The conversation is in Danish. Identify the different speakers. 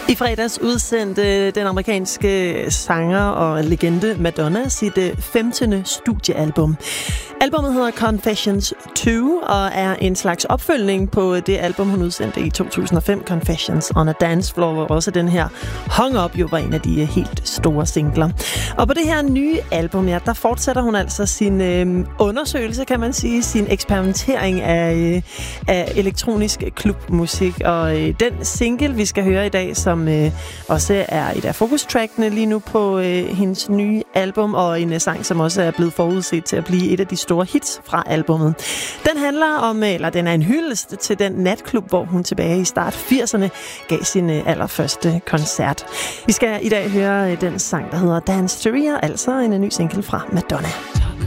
Speaker 1: I fredags udsendte den amerikanske sanger og legende Madonna sit 15. studiealbum. Albummet hedder Confessions 2 og er en slags opfølgning på det album, hun udsendte i 2005, Confessions on a Dance Floor, hvor også den her Hung Up jo var en af de helt store singler. Og på det her nye album, ja, der fortsætter hun altså sin undersøgelse, kan man sige, sin eksperimentering af elektronisk klubmusik. Og den single, vi skal høre i dag, som også er et af fokustrackene lige nu på hendes nye album, og en sang, som også er blevet forudset til at blive et af de store hits fra albummet. Den handler om, eller den er en hyldest til den natklub, hvor hun tilbage i start 80'erne gav sin allerførste koncert. Vi skal i dag høre den sang, der hedder Dance Theory, altså en ny single fra Madonna.